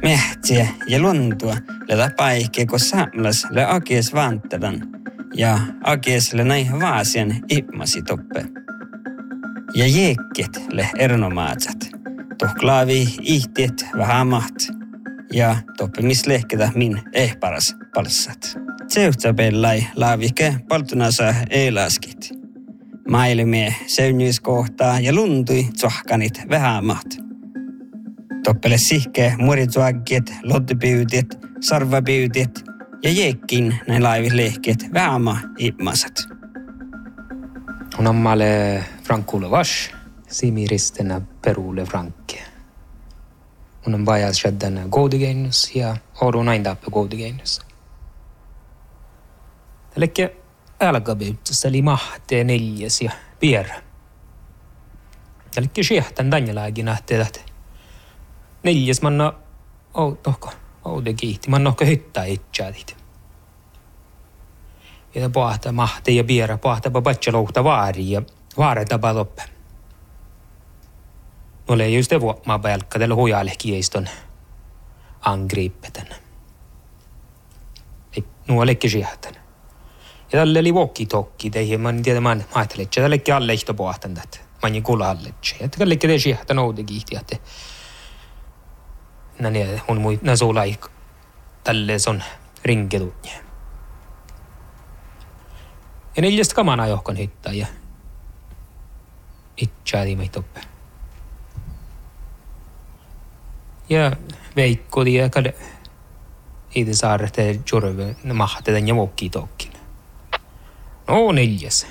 Mehtiä ja luntua leda paikke, kun saamlas le akies vantadan ja akies le näin vaasien immasi toppe. Ja jekkit le ernomaatsat. Tuhlaavi ihtiet vähän maht ja toppimislehketä min paras palsat. Seutsäpellai laavike paltunasa eilaskit. Mailimie seunyiskohtaa ja luntui tsohkanit vähän maht. Toppele sihke muritsuakkiet, lottipyytit, sarvapyytit ja jekkin näin laivislehket vähäma immasat. Unammalle Frankulle vas, simiristenä perulle Frankke. Unam vajas shaddan godigeinus ja orun aindappe godigeinus. Tällekki älgabyyttössä oli mahte neljäs ja pierä. Tällekki siehtan danjalaakin nähtävät. Neljäs manna oude kiihti, manna ohka hyttää itseätit. Ja pohta mahte ja pierä, pohta patsa louhta vaari ja vaare tapa loppe. Ole just det vuokmaa pelkka tällä hujalehkieston angrippeten. Nuo olekki siehtan. Ja tälle oli walkie-talkie teihin, mä en tiedä, mä ajattelin, että tällekin alle ihto pohtan tätä. Mä en kuulla alle. Ja tällekin te siehtan oude kiihti, että nää on mui nasulai tälle on rinkeluja. Ja neljästä kamana johkon hittaa ja itseäti mei toppe. Ja Veikko ja kade itse saarrete jurve mahtaten ja walkie-talkien. No neljäs.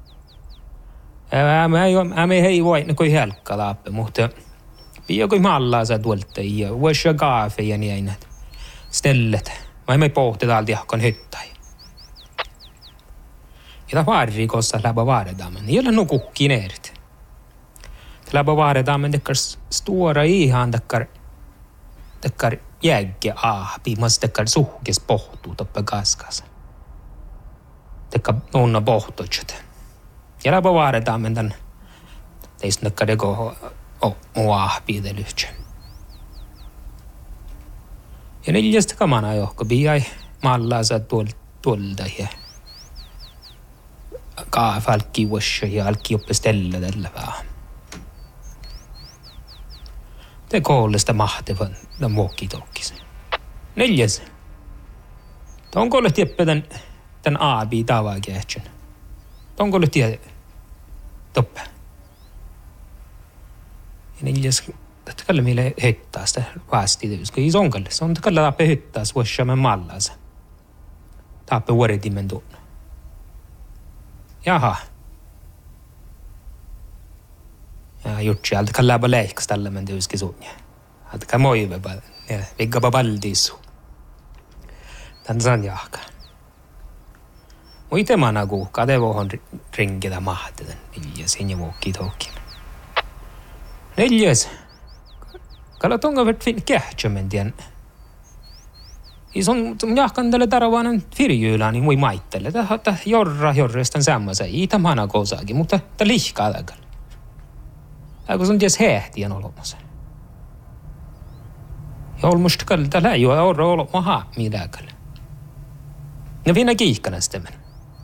Mä ei voi kuin helkka laappe, mutta joku mallaa saa tuolta ja vuosia kaafe ja niin stellet. Mä ei pohti täältä johon hyttäin. Ja tämä vaarikossa läpä vaadetamen. Ei ole no kukkiin erit. Läpä vaadetamen tekkar stora ihan tekkar jägge ahpi. Mas tekkar suhkes pohtuu toppe kaskas. Tekkar onna pohtoitset. Ja läpä vaadetamen tän teistä tekkar deko ahpi lyhtsä. Ja neljästä kamana johko biai mallaa saa tuolta ja kaafalkki vuosia ja alkki oppistella tällä vähän. Te koolesta mahtavan tämän walkie-talkisen. Neljäs. Onko ollut tiedä tämän aabi tavaa kähtsän? Onko ollut tiedä toppe? Ja neljäs. Tätä kalle meille hyttää sitä vastityys. Kun on kalle. Se on kalle tappe hyttää vuosia me mallansa. Tappe vuoritimen tuunna. Jaha. Ja jutsi alta kallaba leikas tällä men tyyski suunja. Alta ka moive pa. Ja viggaba baldisu. Tän san jahka. Muite managu kade vohon ringida mahteten. Neljäs hinja walkie-talkien. Neljäs. Kalla tonga vart fin kähtjömentien. Ison jahkan tälle taravainen firjyylääni mui maittele. Tätä jorrestan sammansa. Itä mana kosaakin, mutta tämä lihkaa tällä. Kun se on ties hehtien olemassa. Ja olmusta kalla tällä ei ole olema haamia tällä. Ja viina kiihkana stemmen.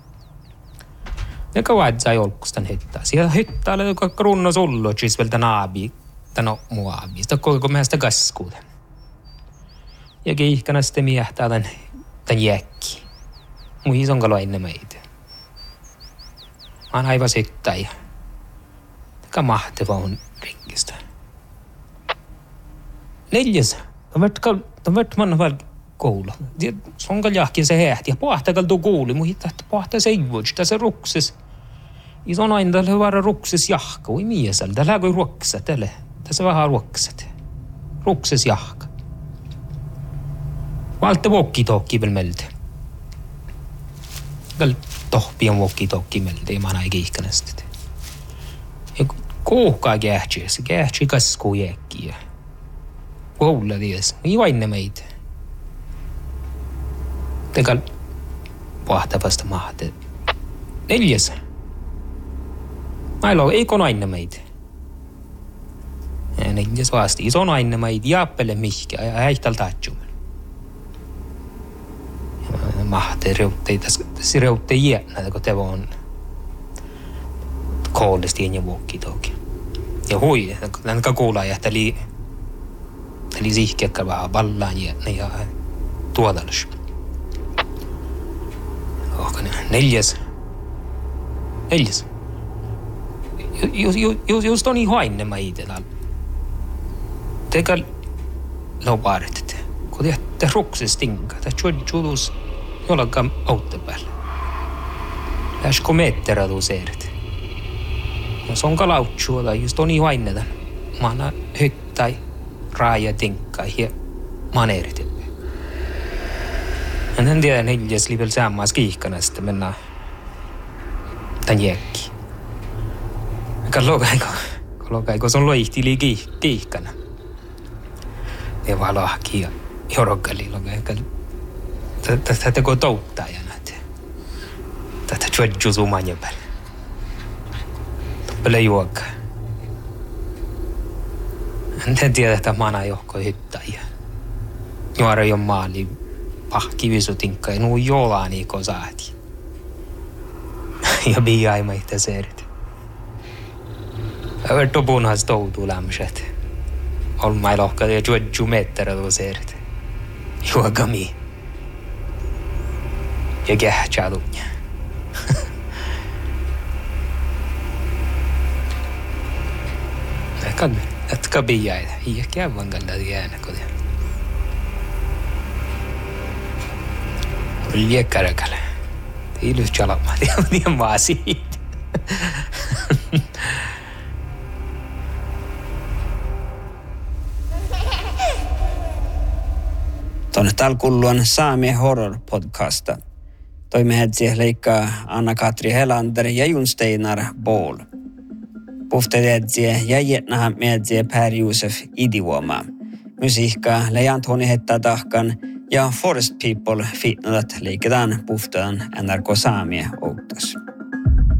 Ja kawadza jolkustan hyttää. Siellä hyttää oli runno sullo, siis vielä tämän aabi. Tän muaabi. Sitä koko meistä kaskuuden. Ja kiihkana sitten miehtää tän jäkki. Muihin on kalo ennen meitä. Mä oon aivan syttää ja teka mahtava on ringistä. Neljäs. Tämä vart manna väl koulu. Se on kal jahki se hehti ja pohtaa kal tuu kuuli. Muihin tahti pohtaa se ivuus. Tässä ruksis. Ja se on aina tällä vara ruksis jahka. Oi miesel. Tällä kui ruoksa tälle. Tässä vähän ruokset. Ruksis jahka. Valtte walkie-talkie veel melde. Kal tohpi on walkie-talkie melde. Ja mä näin kiihkanasti. Ja kuuhkaa kähtsi. Se kähtsi kaskuu jäkkiä. Koululla ties. Ei vainne meitä. Tekal vahtavasta mahte. Neljäs. Mailo ei kon aina meitä. Ja neljäs vasti. Ison aina mä ei tiappele mihkä ja häihtal taatsumen. Ja mahti reutte jäänä, kun te on koolesti ennen vuokki toki. Ja hui, nän kuulaa jähtä eli sihkeäkkä vähän vallaan jäänä ja tuodalus. Neljäs. Just on ihan aina mä itse täällä. Tekä lopaaritet. Kun te ruksis tinka, te tjuudus jollakaan autte päälle. Läskö mettera tuu seerit. No se on kalautsuoda, just on ihan aina täällä. Mana hyttäi, raaja tinkka ja maneerit. En tiedä neljäs livel sammas kiihkana sitten mennään tän jäkki. Kallokaiko se on loihtili kiihkana. Ja vaan lahki ja jorokali lokaiko. Tätä teko touttajana. Tätä tjuedju sumanja päälle. Toppele juokka. En tiedä, että mana johko hyttäjä. Juora jo maali. Pahkivisutinka ja nuu joolaani kosaati. Ja biaima itse seerit. Överto punhas toutuu lämmöset. Olmai lohkada ja juodju mettera tuu seerit. Juokami. Ja kähtsäadunja. Etka biaida. Iä kävän kalladi äänä kodia. Liekkäräkälle. Ilus chalama. Tiedän maa siitä. Tuonne talkulluan Saami Horror podcasta. Toimihetsi leikkaa Anna-Katri Helander ja Jon Steinar Bål. Puhtetetsie ja jätnahan mietsie Per Josef Idivuoma. Musiikkaa Leijantoni hettaa tahkan ja Forest People fitnadat liiketaan puhtaan NRK Saamie outos.